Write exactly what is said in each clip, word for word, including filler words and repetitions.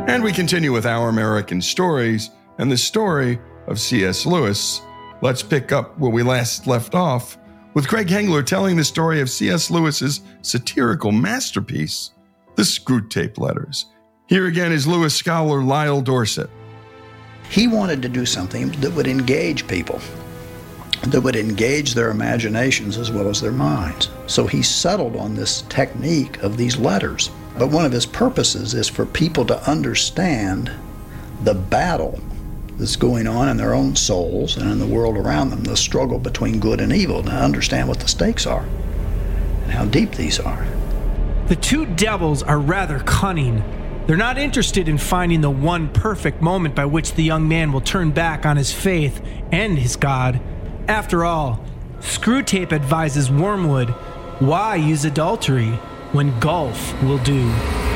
And we continue with Our American Stories and the story of C S. Lewis. Let's pick up where we last left off with Craig Hengler telling the story of C S. Lewis's satirical masterpiece, The Screwtape Letters. Here again is Lewis scholar Lyle Dorsett. He wanted to do something that would engage people, that would engage their imaginations as well as their minds. So he settled on this technique of these letters. But one of his purposes is for people to understand the battle that's going on in their own souls and in the world around them, the struggle between good and evil, to understand what the stakes are and how deep these are. The two devils are rather cunning. They're not interested in finding the one perfect moment by which the young man will turn back on his faith and his God. After all, Screwtape advises Wormwood, why use adultery when golf will do?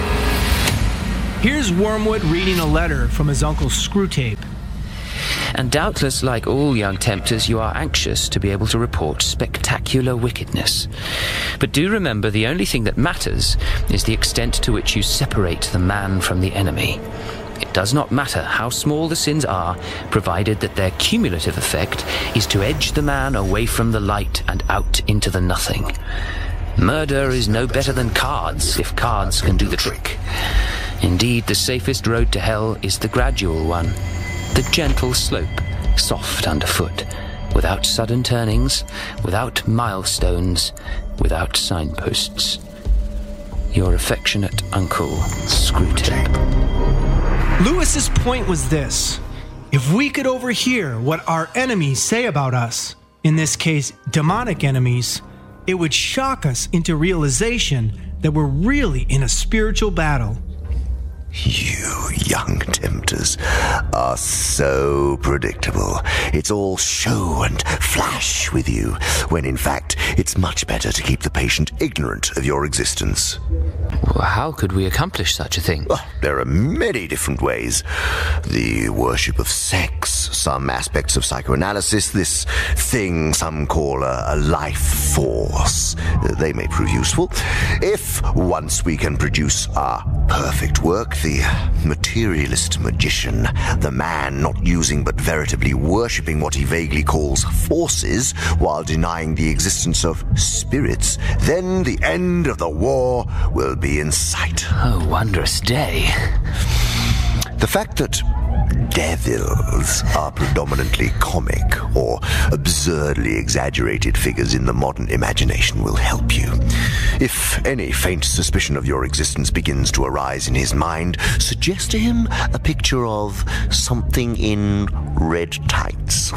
Here's Wormwood reading a letter from his uncle Screwtape. And doubtless, like all young tempters, you are anxious to be able to report spectacular wickedness. But do remember, the only thing that matters is the extent to which you separate the man from the enemy. It does not matter how small the sins are, provided that their cumulative effect is to edge the man away from the light and out into the nothing. Murder is no better than cards, if cards can do the trick. Indeed, the safest road to hell is the gradual one, the gentle slope, soft underfoot, without sudden turnings, without milestones, without signposts. Your affectionate uncle, Screwtape. Lewis's point was this: if we could overhear what our enemies say about us, in this case, demonic enemies, it would shock us into realization that we're really in a spiritual battle. You young tempters are so predictable. It's all show and flash with you, when in fact it's much better to keep the patient ignorant of your existence. Well, how could we accomplish such a thing? Well, there are many different ways. The worship of sex, some aspects of psychoanalysis, this thing some call a, a life force. They may prove useful. If once we can produce our perfect work, the materialist magician, the man not using but veritably worshipping what he vaguely calls forces while denying the existence of spirits, then the end of the war will be in sight. Oh, wondrous day. The fact that devils are predominantly comic or absurdly exaggerated figures in the modern imagination will help you. If any faint suspicion of your existence begins to arise in his mind, suggest to him a picture of something in red tights.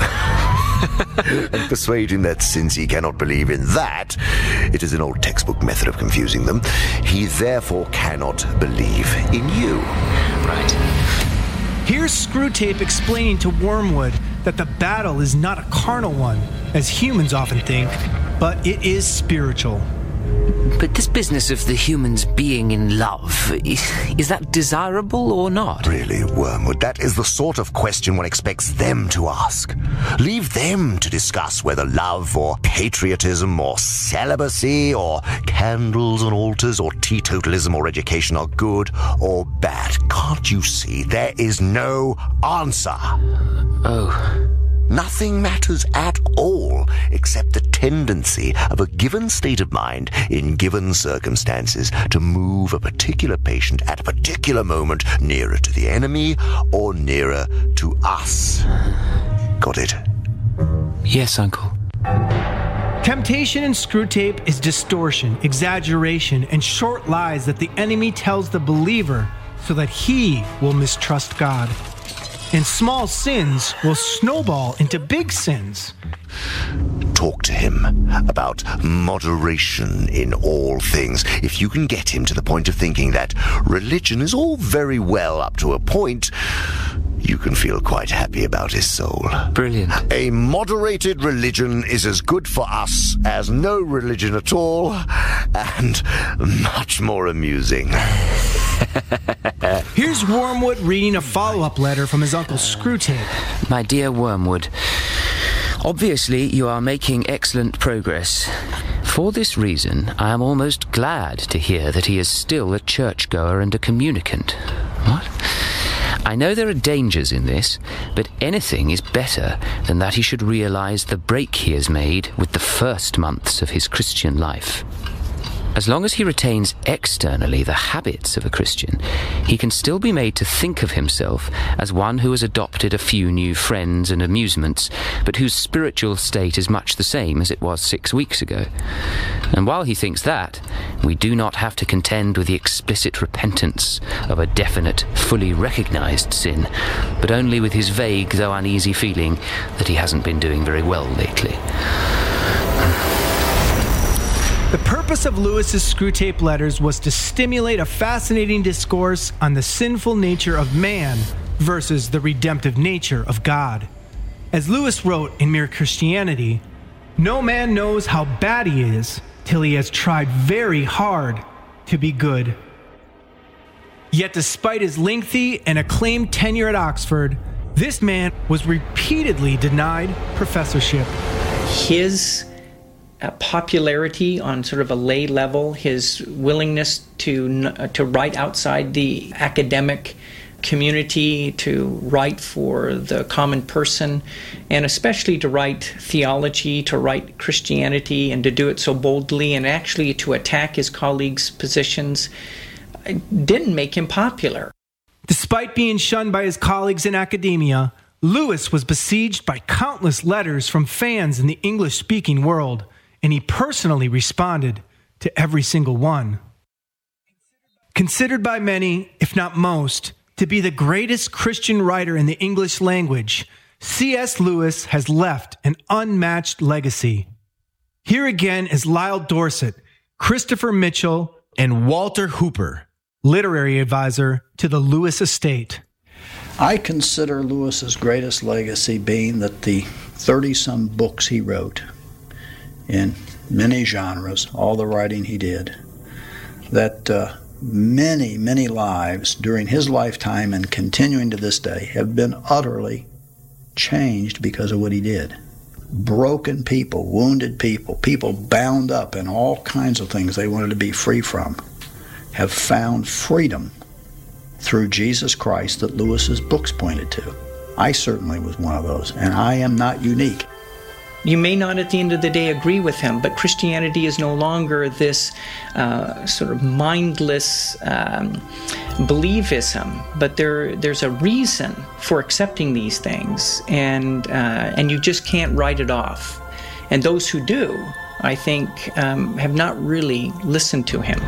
And persuade him that since he cannot believe in that, it is an old textbook method of confusing them, he therefore cannot believe in you. Right. Here's Screwtape explaining to Wormwood that the battle is not a carnal one, as humans often think, but it is spiritual. But this business of the humans being in love, is, is that desirable or not? Really, Wormwood, that is the sort of question one expects them to ask. Leave them to discuss whether love or patriotism or celibacy or candles on altars or teetotalism or education are good or bad. Can't you see there is no answer? Oh... Nothing matters at all except the tendency of a given state of mind in given circumstances to move a particular patient at a particular moment nearer to the enemy or nearer to us. Got it? Yes, Uncle. Temptation in Screwtape is distortion, exaggeration, and short lies that the enemy tells the believer so that he will mistrust God. And small sins will snowball into big sins. Talk to him about moderation in all things. If you can get him to the point of thinking that religion is all very well up to a point, you can feel quite happy about his soul. Brilliant. A moderated religion is as good for us as no religion at all, and much more amusing. Here's Wormwood reading a follow-up letter from his uncle Screwtape. My dear Wormwood, obviously you are making excellent progress. For this reason, I am almost glad to hear that he is still a churchgoer and a communicant. What? I know there are dangers in this, but anything is better than that he should realize the break he has made with the first months of his Christian life. As long as he retains externally the habits of a Christian, he can still be made to think of himself as one who has adopted a few new friends and amusements, but whose spiritual state is much the same as it was six weeks ago. And while he thinks that, we do not have to contend with the explicit repentance of a definite, fully recognized sin, but only with his vague though uneasy feeling that he hasn't been doing very well lately. The purpose of Lewis's Screwtape Letters was to stimulate a fascinating discourse on the sinful nature of man versus the redemptive nature of God. As Lewis wrote in Mere Christianity, no man knows how bad he is till he has tried very hard to be good. Yet despite his lengthy and acclaimed tenure at Oxford, this man was repeatedly denied professorship. His Uh, popularity on sort of a lay level, his willingness to uh, to write outside the academic community, to write for the common person, and especially to write theology, to write Christianity, and to do it so boldly, and actually to attack his colleagues' positions, didn't make him popular. Despite being shunned by his colleagues in academia, Lewis was besieged by countless letters from fans in the English-speaking world, and he personally responded to every single one. Considered by many, if not most, to be the greatest Christian writer in the English language, C S. Lewis has left an unmatched legacy. Here again is Lyle Dorset, Christopher Mitchell, and Walter Hooper, literary advisor to the Lewis estate. I consider Lewis's greatest legacy being that the thirty-some books he wrote in many genres, all the writing he did, that uh, many, many lives during his lifetime and continuing to this day have been utterly changed because of what he did. Broken people, wounded people, people bound up in all kinds of things they wanted to be free from, have found freedom through Jesus Christ that Lewis's books pointed to. I certainly was one of those, and I am not unique. You may not at the end of the day agree with him, but Christianity is no longer this uh, sort of mindless um, believism, but there there's a reason for accepting these things, and uh, and you just can't write it off. And those who do, I think, um, have not really listened to him.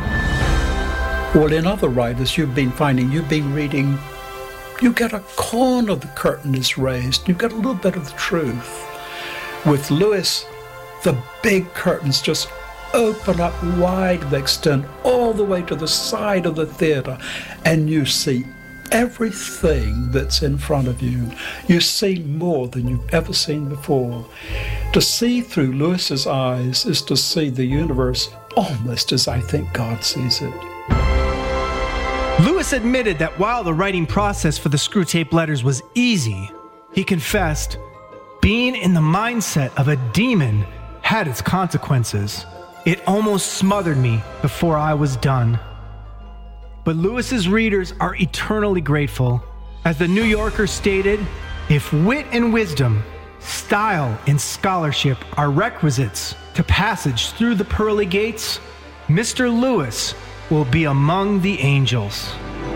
Well, in other writers you've been finding, you've been reading, you get a corner of the curtain is raised, you get a little bit of the truth. With Lewis, the big curtains just open up wide, they extend all the way to the side of the theater, and you see everything that's in front of you. You see more than you've ever seen before. To see through Lewis's eyes is to see the universe almost as I think God sees it. Lewis admitted that while the writing process for the Screwtape Letters was easy, he confessed, being in the mindset of a demon had its consequences. It almost smothered me before I was done. But Lewis's readers are eternally grateful. As the New Yorker stated, if wit and wisdom, style and scholarship are requisites to passage through the pearly gates, Mister Lewis will be among the angels.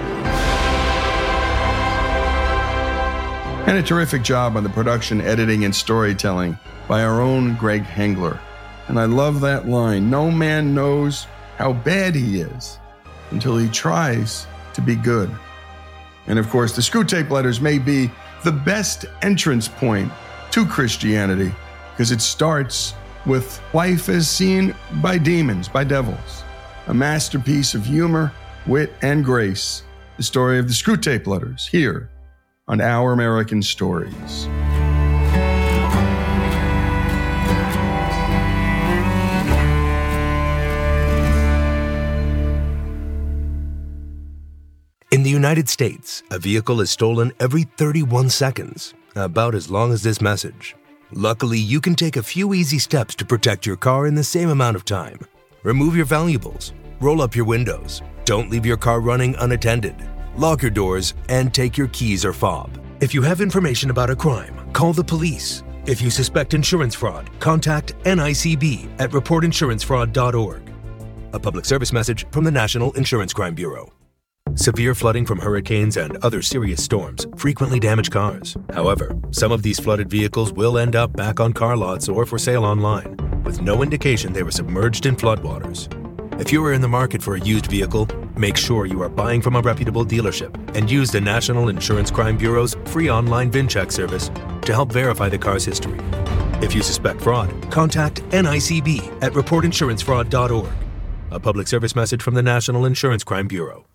And a terrific job on the production, editing, and storytelling by our own Greg Hengler. And I love that line, no man knows how bad he is until he tries to be good. And of course, the Screwtape Letters may be the best entrance point to Christianity because it starts with life as seen by demons, by devils. A masterpiece of humor, wit, and grace. The story of the Screwtape Letters here on Our American Stories. In the United States, a vehicle is stolen every thirty-one seconds, about as long as this message. Luckily, you can take a few easy steps to protect your car in the same amount of time. Remove your valuables, roll up your windows, don't leave your car running unattended, lock your doors, and take your keys or fob. If you have information about a crime, call the police. If you suspect insurance fraud, contact N I C B at report insurance fraud dot org. A public service message from the National Insurance Crime Bureau. Severe flooding from hurricanes and other serious storms frequently damage cars. However, some of these flooded vehicles will end up back on car lots or for sale online, with no indication they were submerged in floodwaters. If you are in the market for a used vehicle, make sure you are buying from a reputable dealership and use the National Insurance Crime Bureau's free online VIN check service to help verify the car's history. If you suspect fraud, contact N I C B at report insurance fraud dot org. A public service message from the National Insurance Crime Bureau.